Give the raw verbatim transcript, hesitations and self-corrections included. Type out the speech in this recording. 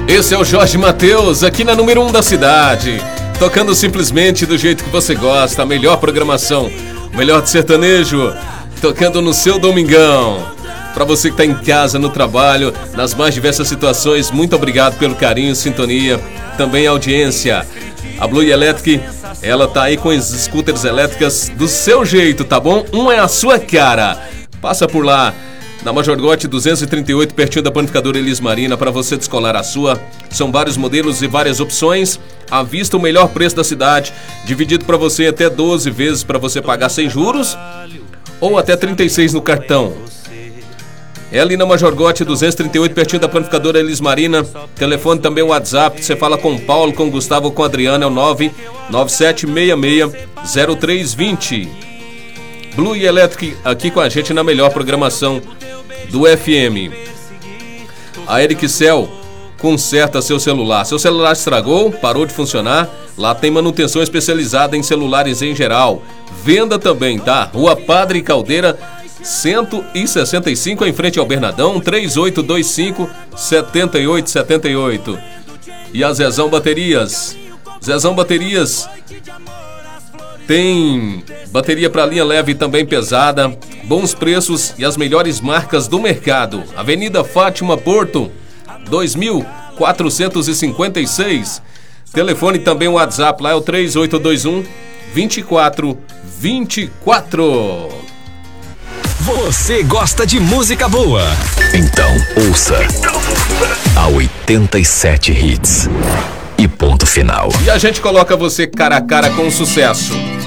Esse é o Jorge Mateus, aqui na número um da cidade, tocando simplesmente do jeito que você gosta, a melhor programação, o melhor de sertanejo, tocando no seu domingão. Para você que está em casa, no trabalho, nas mais diversas situações, muito obrigado pelo carinho, sintonia, também audiência. A Blue Electric, ela tá aí com as scooters elétricas do seu jeito, tá bom? Um é a sua cara. Passa por lá, na Major Gotti duzentos e trinta e oito, pertinho da panificadora Elis Marina, para você descolar a sua. São vários modelos e várias opções. À vista, o melhor preço da cidade, dividido para você até doze vezes para você pagar sem juros, ou até trinta e seis no cartão. É ali na Major Gotti duzentos e trinta e oito, pertinho da panificadora Elis Marina. Telefone também, o WhatsApp, você fala com o Paulo, com o Gustavo ou com a Adriana, é o nove nove sete seis seis zero três dois zero. Blue Electric aqui com a gente na melhor programação do F M. A Ericssel conserta seu celular. Seu celular estragou, parou de funcionar? Lá tem manutenção especializada em celulares em geral. Venda também, tá? Rua Padre Caldeira, cento e sessenta e cinco, em frente ao Bernadão, três oito dois cinco, sete oito sete oito. E a Zezão Baterias. Zezão Baterias tem bateria para linha leve e também pesada, bons preços e as melhores marcas do mercado. Avenida Fátima Porto, dois mil quatrocentos e cinquenta e seis. Telefone também, o WhatsApp lá é o três oito dois um, dois quatro dois quatro. Você gosta de música boa? Então ouça a oitenta e sete Hits. E ponto final. E a gente coloca você cara a cara com o sucesso.